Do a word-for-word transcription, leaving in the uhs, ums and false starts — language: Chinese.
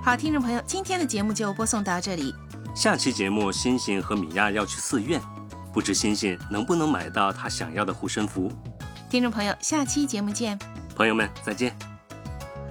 好，听众朋友，今天的节目就播送到这里。 下期节目，星星和米娅要去寺院，不知星星能不能买到她想要的护身符。 听众朋友，下期节目见。 朋友们，再见。